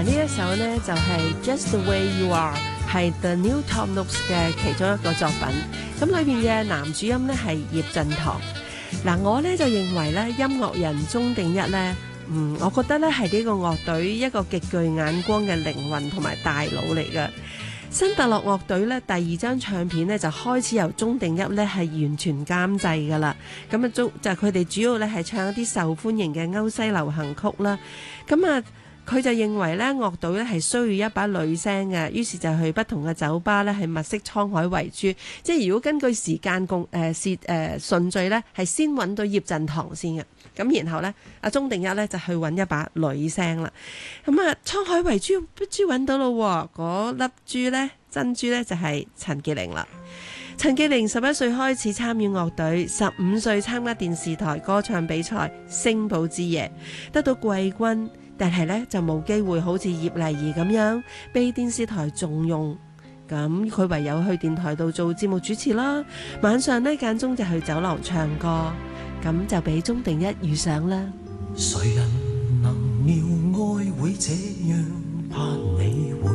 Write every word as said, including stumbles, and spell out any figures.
嗱，呢一首呢就係 Just the Way You Are， 係 The New Top Notes 嘅其中一個作品。咁裏邊嘅男主音呢係葉振棠。嗱，我呢就認為呢，音樂人鍾定一呢，嗯，我覺得呢係呢個樂隊一個極具眼光嘅靈魂同埋大佬嚟嘅。新特樂樂隊咧第二張唱片咧就開始由鍾定一咧係完全監製噶啦，咁啊就就佢哋主要咧係唱一啲受歡迎嘅歐西流行曲啦，咁啊佢就認為咧樂隊咧係需要一把女聲嘅，於是就去不同嘅酒吧咧係物色滄海遺珠，即係如果根據時間共誒是誒順序咧係先揾到葉振棠先嘅，咁然後咧阿鍾定一咧就去揾一把女聲啦，咁啊滄海遺珠不珠揾到咯，嗰粒珠咧珍珠咧就係陳潔靈啦。陳潔靈十一歲開始參與樂隊，十五歲參加電視台歌唱比賽《星寶之夜》，得到季軍。但係咧就冇機會好似葉麗儀咁樣被電視台重用，咁佢唯有去電台度做節目主持啦。晚上呢間中就去酒廊唱歌，咁就俾鍾定一遇上啦。 誰人能料愛會這樣，怕你會